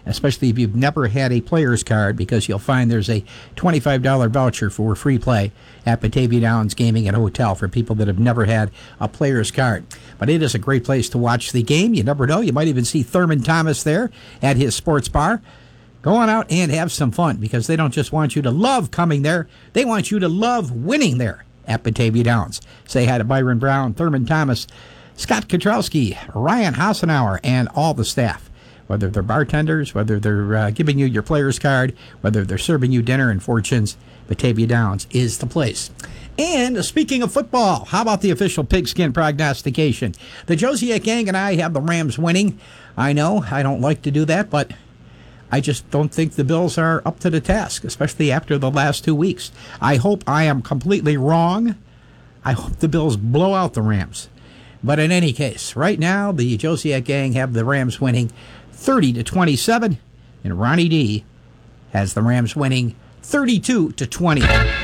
especially if you've never had a player's card, because you'll find there's a $25 voucher for free play at Batavia Downs Gaming and Hotel for people that have never had a player's card. But it is a great place to watch the game. You never know. You might even see Thurman Thomas there at his sports bar. Go on out and have some fun, because they don't just want you to love coming there. They want you to love winning there at Batavia Downs. Say hi to Byron Brown, Thurman Thomas, Scott Kotrowski, Ryan Hassenauer, and all the staff. Whether they're bartenders, whether they're giving you your player's card, whether they're serving you dinner and fortunes, Batavia Downs is the place. And speaking of football, how about the official pigskin prognostication? The Josiak Gang and I have the Rams winning. I know I don't like to do that, but I just don't think the Bills are up to the task, especially after the last 2 weeks. I hope I am completely wrong. I hope the Bills blow out the Rams. But in any case, right now, the Josiak Gang have the Rams winning 30-27, and Ronnie D has the Rams winning 32-20.